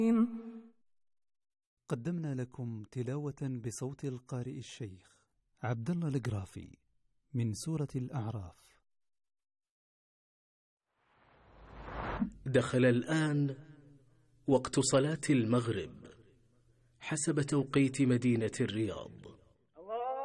قدمنا لكم تلاوة بصوت القارئ الشيخ عبد الله القرافي من سورة الأعراف. دخل الآن وقت صلاة المغرب حسب توقيت مدينة الرياض.